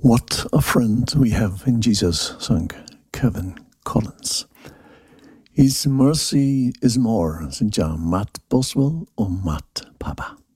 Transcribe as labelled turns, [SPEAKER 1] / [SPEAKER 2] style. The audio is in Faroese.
[SPEAKER 1] What a friend we have in Jesus, sang Kevin Collins. His mercy is more, 진짜 Matt Boswell og Matt Papa.